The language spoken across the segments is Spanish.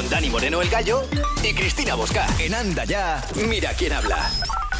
Dani Moreno, el Gallo, y Cristina Bosca. En Anda Ya, mira quién habla.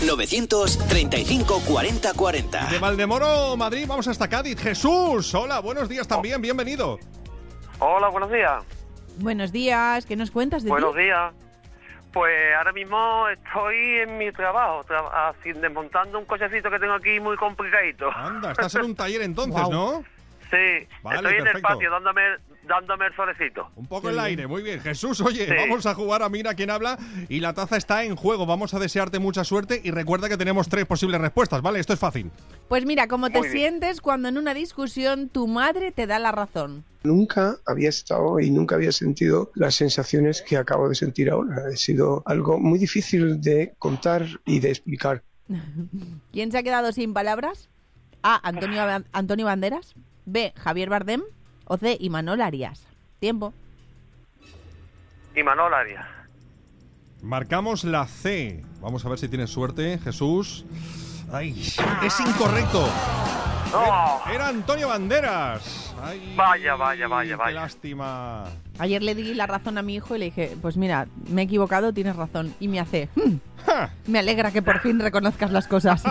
935 40 40. De Valdemoro, Madrid, vamos hasta Cádiz. Jesús, hola, buenos días también, bienvenido. Hola, buenos días. Buenos días, ¿qué nos cuentas de Buenos ti? días. Pues ahora mismo estoy en mi trabajo, desmontando un cochecito que tengo aquí muy complicadito. Anda, estás en un taller entonces, Wow. ¿no? Sí, Vale, estoy en el perfecto. patio dándome el solecito. Un poco el aire, muy bien. Jesús, oye, Sí. vamos a jugar a Mira quién habla y la taza está en juego. Vamos a desearte mucha suerte y recuerda que tenemos 3 posibles respuestas, ¿vale? Esto es fácil. Pues mira, ¿cómo te Muy bien. sientes cuando en una discusión tu madre te da la razón? Nunca había estado y nunca había sentido las sensaciones que acabo de sentir ahora. Ha sido algo muy difícil de contar y de explicar. ¿Quién se ha quedado sin palabras? A. Antonio Banderas. B. Javier Bardem. O C. Imanol Arias. Tiempo. Y Manol Arias. Marcamos la C. Vamos a ver si tienes suerte, Jesús. Ay, es incorrecto. ¡No! Era Antonio Banderas. Ay, Vaya. Qué lástima. Ayer le di la razón a mi hijo y le dije, pues mira, me he equivocado, tienes razón. Y me hace, Ja. me alegra que por fin reconozcas las cosas.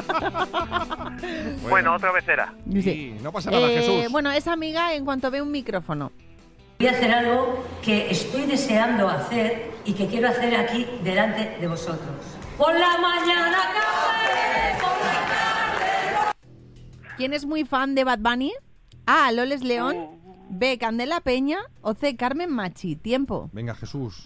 Bueno, otra vez era. Sí, no pasa nada, Jesús. Bueno, es amiga en cuanto ve un micrófono. Voy a hacer algo que estoy deseando hacer y que quiero hacer aquí delante de vosotros. Por la mañana café, por la tarde. ¿Quién es muy fan de Bad Bunny? A. Loles León. B. Candela Peña. O C. Carmen Machi. Tiempo. Venga, Jesús.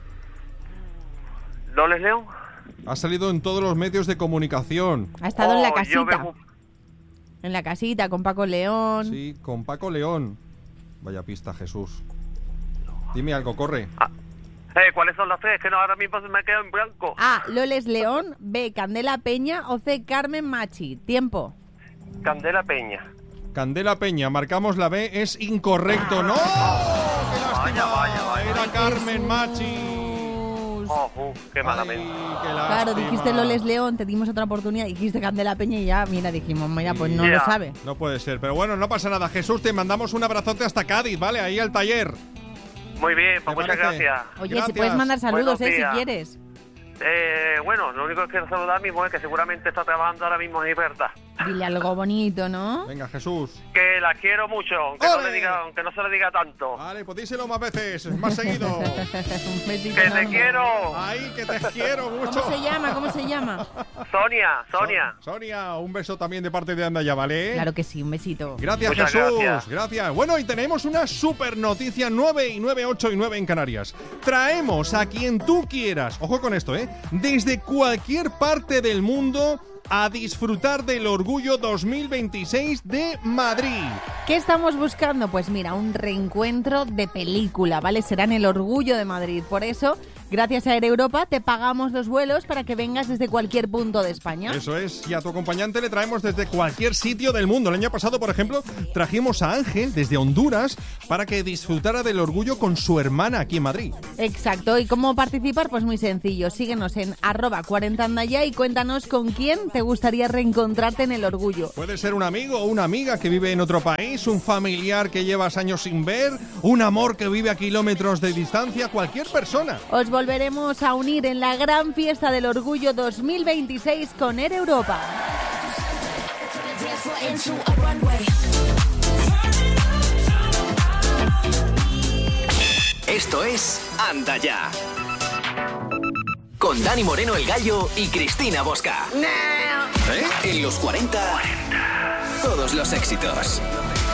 ¿Loles León? Ha salido en todos los medios de comunicación. Ha estado en la Yo casita. veo- En la casita con Paco León. Sí, con Paco León. Vaya pista, Jesús. Dime algo, corre. ¿Cuáles son las tres? Que no, ahora mismo me quedo en blanco. A. Loles León. B. Candela Peña. O C. Carmen Machi. Tiempo. Candela Peña. Candela Peña, marcamos la B, es incorrecto. ¡No! ¡Qué lástima! Vaya. Era Carmen Machi. Qué malamente. Ay, qué lástima. Claro, dijiste Loles León, te dimos otra oportunidad, dijiste Candela Peña y ya, mira, dijimos, mira, pues no lo Ya. sabe. No puede ser, pero bueno, no pasa nada. Jesús, te mandamos un abrazote hasta Cádiz, ¿vale? Ahí al taller. Muy bien, pues ¿Te muchas parece? gracias. Oye, Gracias. si puedes mandar saludos, Buenos si días. quieres. Bueno, lo único que quiero saludar a mi mujer, que seguramente está trabajando ahora mismo en Iberta. Dile algo bonito, ¿no? Venga, Jesús. Que la quiero mucho, aunque no, ¡Ole! aunque no se le diga tanto. Vale, pues díselo más veces, más seguido. Un besito ¡Que te enorme. quiero! Ay, que te quiero mucho. ¿Cómo se llama? ¿Cómo se llama? Sonia. Sonia, un beso también de parte de Anda Ya, ¿vale? Claro que sí, un besito. Gracias, Muchas Jesús. gracias. Bueno, y tenemos una super noticia, 9 y 9, 8 y 9 en Canarias. Traemos a quien tú quieras, ojo con esto, desde cualquier parte del mundo a disfrutar del Orgullo 2026 de Madrid. ¿Qué estamos buscando? Pues mira, un reencuentro de película, ¿vale? Será en el Orgullo de Madrid. Por eso, gracias a Air Europa, te pagamos los vuelos para que vengas desde cualquier punto de España. Eso es, y a tu acompañante le traemos desde cualquier sitio del mundo. El año pasado, por ejemplo, trajimos a Ángel desde Honduras para que disfrutara del Orgullo con su hermana aquí en Madrid. Exacto. ¿Y cómo participar? Pues muy sencillo. Síguenos en @40andaya y cuéntanos con quién te gustaría reencontrarte en el Orgullo. Puede ser un amigo o una amiga que vive en otro país, un familiar que llevas años sin ver, un amor que vive a kilómetros de distancia, cualquier persona. Os volveremos a unir en la gran fiesta del Orgullo 2026 con Air Europa. Esto es Anda Ya. Con Dani Moreno, el Gallo, y Cristina Bosca. En los 40, todos los éxitos.